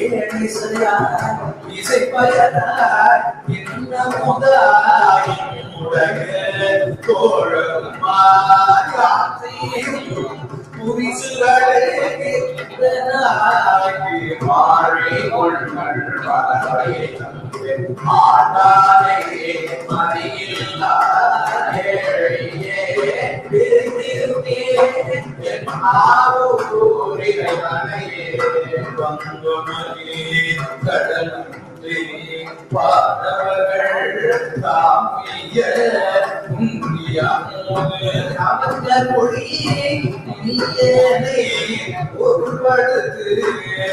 இசை பயனாய் இன்னமுதாய் தோழமாய் புரிசுகளை மாறி கொள்கள் ஆடாதே மறியில்லாதே பாதவர்கள் தாமிய அவர்கள் மொழி ஒருவடுத்து